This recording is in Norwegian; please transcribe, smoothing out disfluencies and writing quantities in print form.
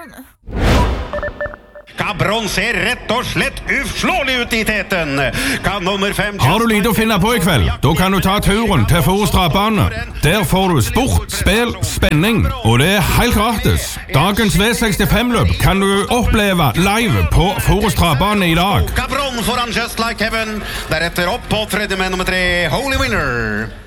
Cabron. Cabron ser rett og slett uslåelig ut i teten. Kan nummer 5... Har du lite å finne på i kveld? Da kan du ta turen til Forus Travbane. Der får du sport, spill, spenning, og det er helt gratis. Dagens V65-løp kan du oppleve live på Forus Travbane i dag. Cabron foran Just Like Heaven. Deretter opp på tredje med nummer 3, Holy Winner.